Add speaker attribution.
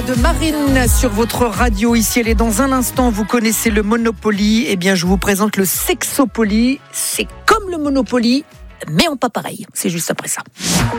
Speaker 1: de Marine sur votre radio. Ici, elle est dans un instant. Vous connaissez le Monopoly. Eh bien, je vous présente le Sexopoly. C'est comme le Monopoly, mais en pas pareil. C'est juste après ça.